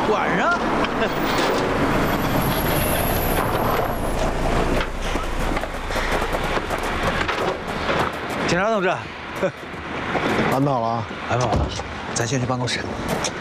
晚上。警察同志， 安排好了啊。 安排好了，咱先去办公室。